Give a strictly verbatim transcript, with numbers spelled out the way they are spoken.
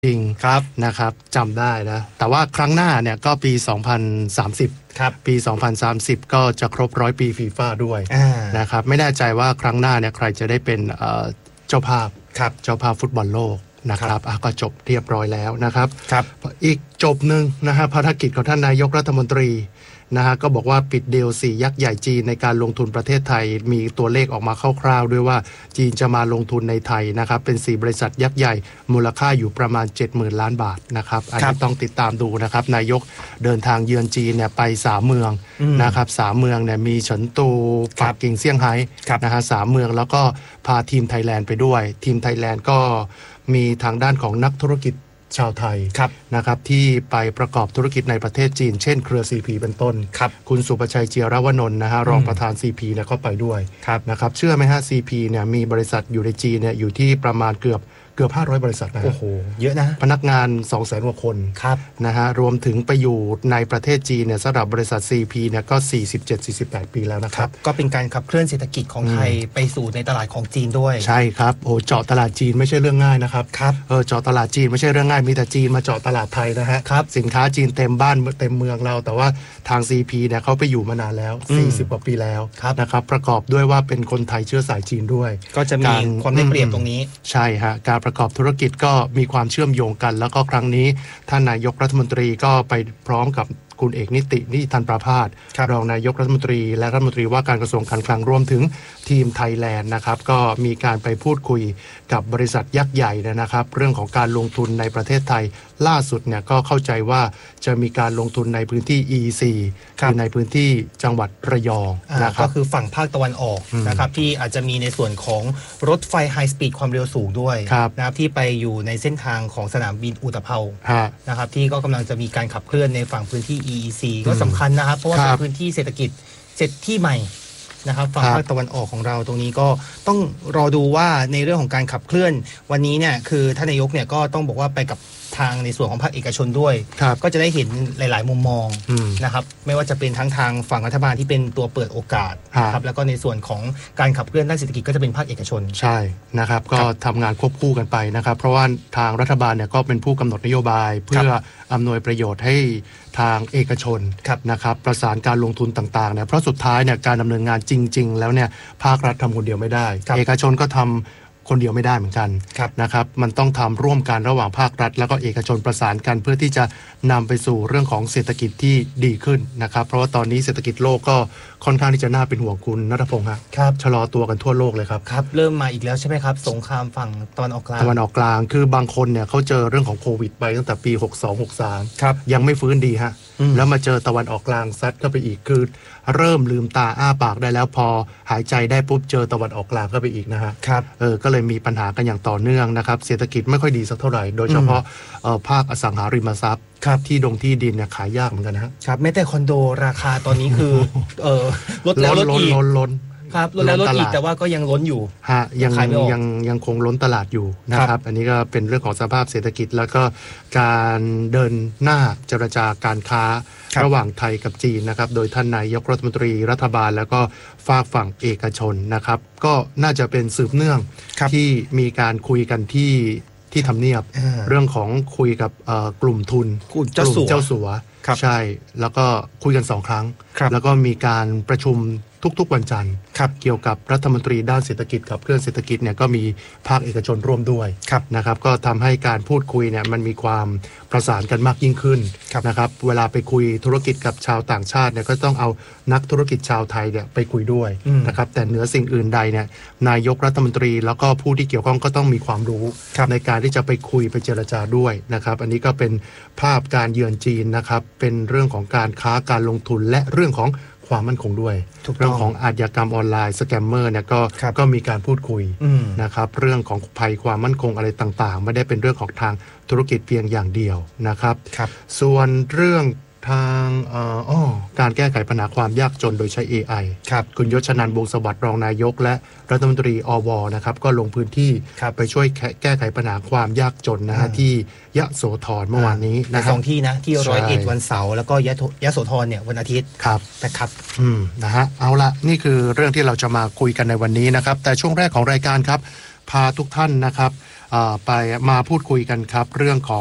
จริงครับนะครับจำได้นะแต่ว่าครั้งหน้าเนี่ยก็ปีสองพันสามสิบครับปีสองพันสามสิบก็จะครบร้อยปีฟีฟ่าด้วยนะครับไม่แน่ใจว่าครั้งหน้าเนี่ยใครจะได้เป็นเจ้าภาพครับเจ้าภาพฟุตบอลโลกนะครับก็จบเรียบร้อยแล้วนะครับครับอีกจบหนึ่งนะฮะภารกิจของท่านนายกรัฐมนตรีนะฮะก็บอกว่าปิดดีลสี่ยักษ์ใหญ่จีนในการลงทุนประเทศไทยมีตัวเลขออกมาคร่าวๆด้วยว่าจีนจะมาลงทุนในไทยนะครับเป็นสี่บริษัทยักษ์ใหญ่มูลค่าอยู่ประมาณ เจ็ดหมื่น ล้านบาทนะครับอันนี้ต้องติดตามดูนะครับนายกเดินทางเยือนจีนเนี่ยไปสามเมืองนะครับสามเมืองเนี่ยมีเฉินตูปักกิ่งเซี่ยงไฮ้นะฮะสามเมืองแล้วก็พาทีมไทยแลนด์ไปด้วยทีมไทยแลนด์ก็มีทางด้านของนักธุรกิจชาวไทยนะครับที่ไปประกอบธุรกิจในประเทศจีนเช่นเครือ ซี พี เป็นต้นคุณสุประชัยเจียรวนนท์นะฮะรองประธาน ซี พี เนี่ยก็ไปด้วยนะครับเชื่อไหมฮะ ซี พี เนี่ยมีบริษัทอยู่ในจีนเนี่ยอยู่ที่ประมาณเกือบเกือบห้าร้อยบริษัทนะฮะโอ้โหเยอะนะพนักงาน สองแสน กว่าคนนะฮะรวมถึงไปอยู่ในประเทศจีนเนี่ยสำหรับบริษัท ซี พี เนี่ยก็ สี่สิบเจ็ด สี่สิบแปด ปีแล้วนะครับก็เป็นการขับเคลื่อนเศรษฐกิจของไทยไปสู่ในตลาดของจีนด้วยใช่ครับโอ้เจาะตลาดจีนไม่ใช่เรื่องง่ายนะครับครับเออเจาะตลาดจีนไม่ใช่เรื่องง่ายมีแต่จีนมาเจาะตลาดไทยนะฮะครับสินค้าจีนเต็มบ้านเต็มเมืองเราแต่ว่าทาง ซี พี เนี่ยเขาไปอยู่มานานแล้วสี่สิบกว่าปีแล้วนะครับประกอบด้วยว่าเป็นคนไทยเชื้อสายจีนด้วยก็จะมีความได้เปรียบตรงนี้ใช่ฮะการประกอบธุรกิจก็มีความเชื่อมโยงกันแล้วก็ครั้งนี้ท่านนายกรัฐมนตรีก็ไปพร้อมกับคุณเอกนิตินิติธันประภาสรองนายกรัฐมนตรีและรัฐมนตรีว่าการกระทรวงการคลังรวมถึงทีมไทยแลนด์นะครับก็มีการไปพูดคุยกับบริษัทยักษ์ใหญ่นะครับเรื่องของการลงทุนในประเทศไทยล่าสุดเนี่ยก็เข้าใจว่าจะมีการลงทุนในพื้นที่ อี อี ซี คือในพื้นที่จังหวัดระยองนะครับก็คือฝั่งภาคตะวันออกนะครับที่อาจจะมีในส่วนของรถไฟไฮสปีดความเร็วสูงด้วยนะครับที่ไปอยู่ในเส้นทางของสนามบินอุตภเปานะครับที่ก็กำลังจะมีการขับเคลื่อนในฝั่งพื้นที่ อี อี ซี ก็สำคัญนะครับเพราะว่าเป็นพื้นที่เศรษฐกิจเศรษฐที่ใหม่นะครับฝั่งภาคตะวันออกของเราตรงนี้ก็ต้องรอดูว่าในเรื่องของการขับเคลื่อนวันนี้เนี่ยคือท่านนายกเนี่ยก็ต้องบอกว่าไปกับทางในส่วนของภาคเอกชนด้วยก็จะได้เห็นหลายๆมุมมองนะครับไม่ว่าจะเป็นทั้งทางฝั่งรัฐบาลที่เป็นตัวเปิดโอกาสครับแล้วก็ในส่วนของการขับเคลื่อนด้านเศรษฐกิจก็จะเป็นภาคเอกชนใช่นะครับก็ทำงานควบคู่กันไปนะครับเพราะว่าทางรัฐบาลเนี่ยก็เป็นผู้กำหนดนโยบายเพื่ออำนวยประโยชน์ให้ทางเอกชนนะครับประสานการลงทุนต่างๆเนี่ยเพราะสุดท้ายเนี่ยการดำเนินงานจริงๆแล้วเนี่ยภาครัฐทำคนเดียวไม่ได้เอกชนก็ทำคนเดียวไม่ได้เหมือนกันนะครับมันต้องทำร่วมกันระหว่างภาครัฐแล้วก็เอกชนประสานกันเพื่อที่จะนำไปสู่เรื่องของเศรษฐกิจที่ดีขึ้นนะครับเพราะว่าตอนนี้เศรษฐกิจโลกก็ค่อนข้างที่จะน่าเป็นห่วงคุณณัฐพงษ์ครับชะลอตัวกันทั่วโลกเลยครับครับเริ่มมาอีกแล้วใช่ไหมครับสงครามฝั่งตะวันออกกลางตะวันออกกลางคือบางคนเนี่ยเขาเจอเรื่องของโควิดไปตั้งแต่ปีหกสอง หกสามครับยังไม่ฟื้นดีฮะแล้วมาเจอตะวันออกกลางซัดเข้าไปอีกคือเริ่มลืมตาอ้าปากได้แล้วพอหายใจได้ปุ๊บเจอตะวันออกกลางเข้าไปอีกนะฮะครับเออก็เลยมีปัญหากันอย่างต่อเนื่องนะครับเศรษฐกิจไม่ค่อยดีสักเท่าไหร่โดยเฉพาะภาคอสังหาริมทรัพย์ที่ดงที่ดินเนี่ยขายยากเหมือนกันนะครับแม้แต่คอนโดราคาตอนนี้คือเออลดแล้วลดอีกล้นครับลดแล้วลดอีกแต่ว่าก็ยังล้นอยู่ฮะยังยังยังคงล้นตลาดอยู่นะครับอันนี้ก็เป็นเรื่องของสภาพเศรษฐกิจแล้วก็การเดินหน้าเจรจาการค้าระหว่างไทยกับจีนนะครับโดยท่านนายกรัฐมนตรีรัฐบาลแล้วก็ฝากฝั่งเอกชนนะครับก็น่าจะเป็นสืบเนื่องที่มีการคุยกันที่ที่ทำเนียบเรื่องของคุยกับกลุ่มทุนกลุ่มเจ้าสัวใช่แล้วก็คุยกันสองครั้งแล้วก็มีการประชุมทุกๆวันจันทร์เกี่ยวกับรัฐมนตรีด้านเศรษฐกิจกับเครื่องเศรษฐกิจเนี่ยก็มีภาคเอกชนร่วมด้วยนะครับก็ทำให้การพูดคุยเนี่ยมันมีความประสานกันมากยิ่งขึ้นนะครับเวลาไปคุยธุรกิจกับชาวต่างชาติเนี่ยก็ต้องเอานักธุรกิจชาวไทยเนี่ยไปคุยด้วยนะครับแต่เหนือสิ่งอื่นใดเนี่ยนายกรัฐมนตรีแล้วก็ผู้ที่เกี่ยวข้องก็ต้องมีความรู้ในการที่จะไปคุยไปเจรจาด้วยนะครับอันนี้ก็เป็นภาพการเยือนจีนนะครับเป็นเรื่องของการค้าการลงทุนและเรื่องของความมั่นคงด้วยเรื่องของอาชญากรรมออนไลน์สแกมเมอร์เนี่ยก็ก็มีการพูดคุยนะครับเรื่องของภัยความมั่นคงอะไรต่างๆไม่ได้เป็นเรื่องของทางธุรกิจเพียงอย่างเดียวนะครับส่วนเรื่องทางอ๋อการแก้ไขปัญหาความยากจนโดยใช้ เอ ไอ ครับคุณยศชนันท์ วงศ์สวัสดิ์รองนายกและรัฐมนตรีอวนะครับก็ลงพื้นที่ไปช่วยแก้ไขปัญหาความยากจนนะฮะที่ยะโสธรเมื่อวานนี้นะสองที่นะที่ร้อยเอ็ดวันเสาร์แล้วก็ยะโสธรเนี่ยวันอาทิตย์ครับนะครับอืมนะฮะเอาละนี่คือเรื่องที่เราจะมาคุยกันในวันนี้นะครับแต่ช่วงแรกของรายการครับพาทุกท่านนะครับไปมาพูดคุยกันครับเรื่องของ